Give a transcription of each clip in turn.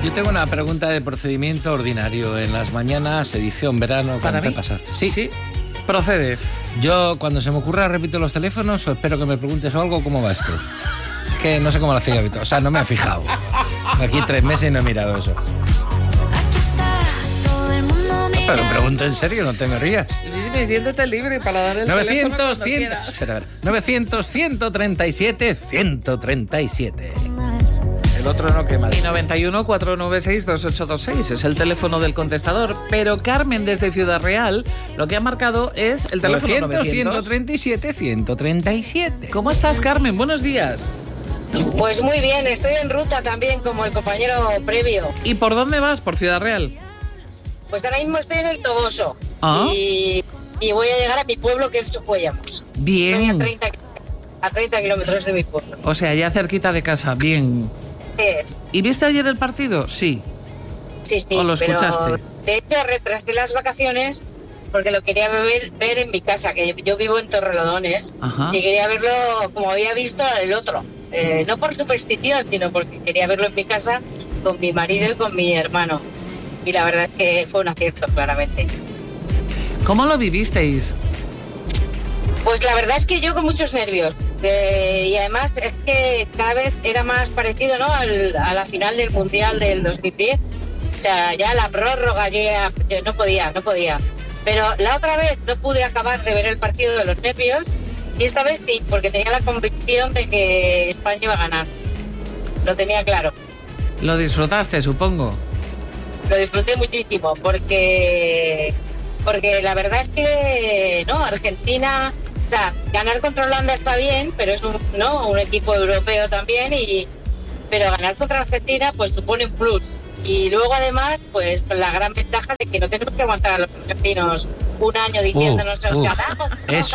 Yo tengo una pregunta de procedimiento ordinario. En las mañanas, edición verano, ¿cuándo te pasaste? Sí. Procede. Yo, cuando se me ocurra, repito los teléfonos o espero que me preguntes algo. ¿Cómo va esto? Que no sé cómo lo hacía habitual. O sea, no me he fijado. Aquí 3 meses y no he mirado eso. Pero pregunto en serio, no te me rías. Luis, siéntete libre para dar el 900, teléfono 900, 137, 137. El otro no quema. Y 91 496 2826 es el teléfono del contestador. Pero Carmen, desde Ciudad Real, lo que ha marcado es el teléfono 900, 137, 137. ¿Cómo estás, Carmen? Buenos días. Pues muy bien, estoy en ruta también, como el compañero previo. ¿Y por dónde vas? ¿Por Ciudad Real? Pues ahora mismo estoy en el Toboso. ¿Ah? Y voy a llegar a mi pueblo, que es Socuellamos. Bien. Estoy a 30 kilómetros de mi pueblo. O sea, ya cerquita de casa. Bien. Es. ¿Y viste ayer el partido? Sí. Sí. ¿O lo escuchaste? Pero, de hecho, retrasé las vacaciones porque lo quería ver en mi casa, que yo vivo en Torrelodones. Ajá. Y quería verlo como había visto el otro. No por superstición, sino porque quería verlo en mi casa con mi marido y con mi hermano. Y la verdad es que fue un acierto, claramente. ¿Cómo lo vivisteis? Pues la verdad es que yo con muchos nervios. Y además es que cada vez era más parecido, ¿no?, a la final del Mundial del 2010. O sea, ya la prórroga, yo no podía. Pero la otra vez no pude acabar de ver el partido de los nervios. Y esta vez sí, porque tenía la convicción de que España iba a ganar. Lo tenía claro. Lo disfrutaste, supongo. Lo disfruté muchísimo porque la verdad es que no, Argentina, o sea, ganar contra Holanda está bien, pero es un equipo europeo también, pero ganar contra Argentina pues supone un plus. Y luego además pues con la gran ventaja de que no tenemos que aguantar a los argentinos un año diciéndonos que ganamos.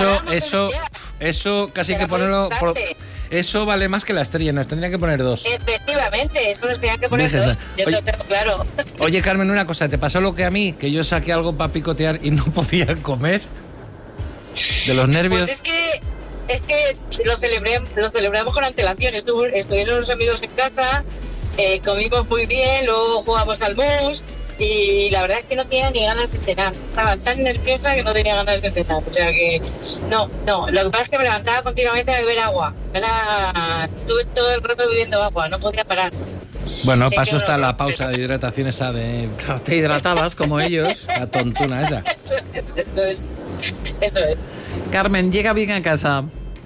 Eso casi hay que ponerlo eso vale más que la estrella, nos tendrían que poner 2. Efectivamente, eso nos tenían que poner 2. Yo lo tengo claro. Oye, Carmen, una cosa, ¿te pasó lo que a mí? Que yo saqué algo para picotear y no podía comer de los nervios. Pues es que lo celebramos con antelación. Estuvieron unos amigos en casa, comimos muy bien, luego jugamos al mus y la verdad es que no tenía ni ganas de cenar. Estaba tan nerviosa que no tenía ganas de cenar. O sea que no. Lo que pasa es que me levantaba continuamente a beber agua. Estuve todo el rato bebiendo agua, no podía parar. Bueno, paso está la pausa de hidratación esa de... Te hidratabas como ellos. La tontuna esa. Eso es. Carmen, llega bien a casa.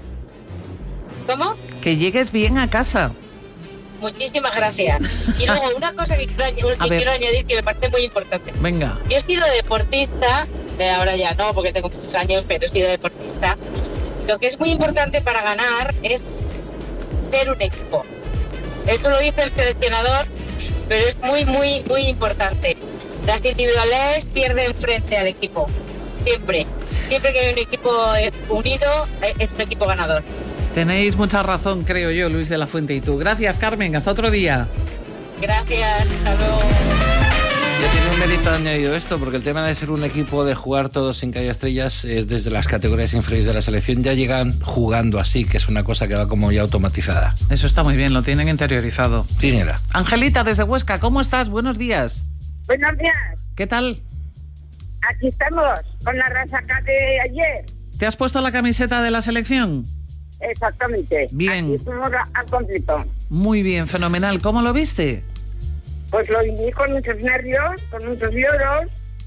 ¿Cómo? Que llegues bien a casa. Muchísimas gracias. Y luego una cosa que quiero añadir que me parece muy importante. Venga. Yo he sido deportista, ahora ya no, porque tengo muchos años, pero he sido deportista. Lo que es muy importante para ganar es ser un equipo. Esto lo dice el seleccionador, pero es muy, muy, muy importante. Las individualidades pierden frente al equipo. Siempre que hay un equipo unido, es un equipo ganador. Tenéis mucha razón, creo yo, Luis de la Fuente y tú. Gracias, Carmen. Hasta otro día. Gracias. Hasta luego. Ya tiene un mérito añadido esto, porque el tema de ser un equipo, de jugar todos sin que haya estrellas, es desde las categorías inferiores de la selección. Ya llegan jugando así, que es una cosa que va como ya automatizada. Eso está muy bien, lo tienen interiorizado. Sí, señora. Angelita, desde Huesca, ¿cómo estás? Buenos días. Buenos días. ¿Qué tal? Aquí estamos, con la resaca de ayer. ¿Te has puesto la camiseta de la selección? Exactamente. Bien. Aquí estamos al completo. Muy bien, fenomenal. ¿Cómo lo viste? Pues lo viví con muchos nervios, con muchos lloros.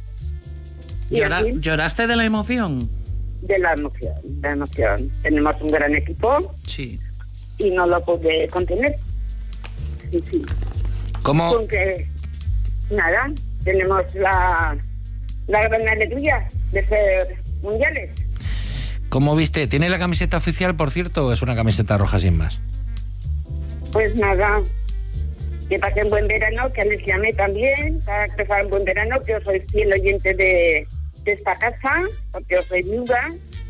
¿Lloraste de la emoción? De la emoción. Tenemos un gran equipo. Sí. Y no lo pude contener. Sí. ¿Cómo? Porque, nada, tenemos la gran alegría de ser mundiales. ¿Cómo viste? ¿Tiene la camiseta oficial, por cierto, o es una camiseta roja sin más? Pues nada, que pasen buen verano, que les llamé también, para que pasen buen verano, que yo soy fiel oyente de esta casa, porque yo soy viuda.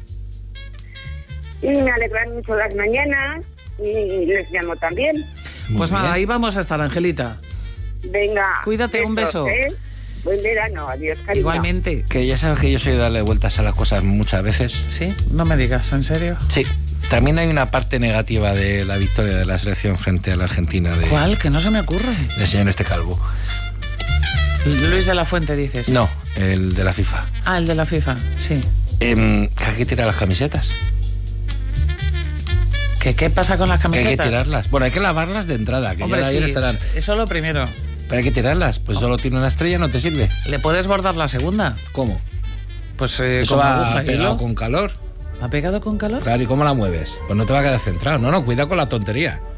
Y me alegran mucho las mañanas y les llamo también. Pues nada, ahí vamos a estar, Angelita. Venga. Cuídate, besos, un beso. Buen verano, adiós, cariño. Igualmente. Que ya sabes que yo soy de darle vueltas a las cosas muchas veces. ¿Sí? No me digas, ¿en serio? Sí. También hay una parte negativa de la victoria de la selección frente a la Argentina. ¿Cuál? Que no se me ocurre. Del señor Calvo. Luis de la Fuente, dices. No, el de la FIFA. Ah, el de la FIFA, sí. Que hay que tirar las camisetas. ¿Qué pasa con las camisetas? Que hay que tirarlas. Bueno, hay que lavarlas de entrada, que hombre, ya sí, estarán. Eso lo primero. Pero hay que tirarlas, pues solo tiene una estrella, no te sirve. ¿Le puedes bordar la segunda? ¿Cómo? Pues eso con va aguja y pegado hilo. con calor. ¿Ha pegado con calor? Claro, ¿y cómo la mueves? Pues no te va a quedar centrado. No, cuidado con la tontería.